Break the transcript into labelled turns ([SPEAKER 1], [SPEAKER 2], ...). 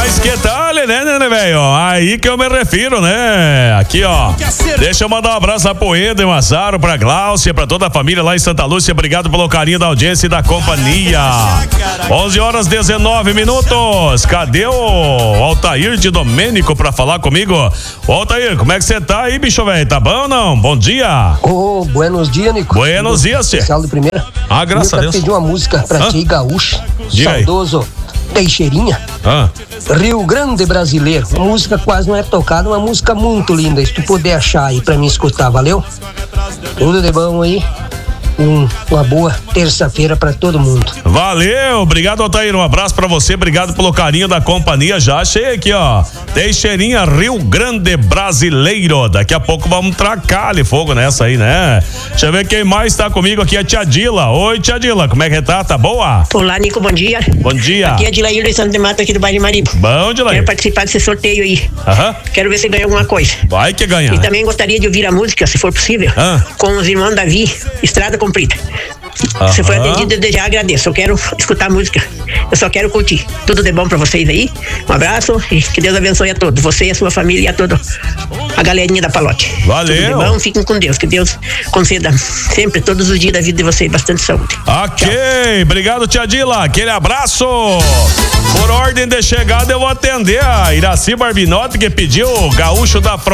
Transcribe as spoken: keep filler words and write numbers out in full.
[SPEAKER 1] Mas que tal, né, né, velho? Aí que eu me refiro, né? Aqui, ó. Deixa eu mandar um abraço a Poeda e Massaro, pra Gláucia, pra toda a família lá em Santa Lúcia. Obrigado pelo carinho da audiência e da companhia. onze horas e dezenove minutos. Cadê o Altair de Domênico pra falar comigo? Ô, Altair, como é que você tá aí, bicho, velho? Tá bom ou não? Bom dia.
[SPEAKER 2] Ô, oh, buenos dias, Nico.
[SPEAKER 1] Buenos dias, tchê.
[SPEAKER 2] Especial de primeira.
[SPEAKER 1] Ah, graças a Deus.
[SPEAKER 2] Eu pedi uma música pra
[SPEAKER 1] Hã?
[SPEAKER 2] ti, gaúcho,
[SPEAKER 1] Diga aí.
[SPEAKER 2] saudoso, Teixeirinha.
[SPEAKER 1] Ah.
[SPEAKER 2] Rio Grande Brasileiro. Uma música quase não é tocada, uma música muito linda. Se tu puder achar aí pra mim escutar, valeu? Tudo de bom aí. Um, uma boa terça-feira pra todo mundo.
[SPEAKER 1] Valeu, obrigado, Altair, um abraço pra você, obrigado pelo carinho da companhia. Já achei aqui, ó, Teixeirinha, Rio Grande Brasileiro. Daqui a pouco vamos tracar ali fogo nessa aí, né? Deixa eu ver quem mais tá comigo aqui, a tia Dila. Oi, tia Dila, como é que tá? Tá boa?
[SPEAKER 3] Olá, Nico, bom dia.
[SPEAKER 1] Bom dia.
[SPEAKER 3] Aqui é Dilair de Santo de Mato, aqui do bairro de Maribo.
[SPEAKER 1] Bom, Dilair.
[SPEAKER 3] Quero participar desse sorteio aí.
[SPEAKER 1] Aham.
[SPEAKER 3] Quero ver se ganha alguma coisa.
[SPEAKER 1] Vai que ganha.
[SPEAKER 3] E também gostaria de ouvir a música, se for possível,
[SPEAKER 1] Ah.
[SPEAKER 3] com os irmãos Davi, Estrada Comprida.
[SPEAKER 1] Aham.
[SPEAKER 3] Se for atendido, desde já agradeço. Eu quero escutar a música. Eu só quero curtir. Tudo de bom pra vocês aí. Um abraço e que Deus abençoe a todos. Você e a sua família e a toda a galerinha da Palote.
[SPEAKER 1] Valeu.
[SPEAKER 3] Tudo de bom, fiquem com Deus. Que Deus conceda sempre, todos os dias da vida de vocês, bastante saúde.
[SPEAKER 1] Ok,
[SPEAKER 3] Tchau.
[SPEAKER 1] obrigado, tia Dila. Aquele abraço. Por ordem de chegada, eu vou atender a Iraci Barbinotti, que pediu o gaúcho da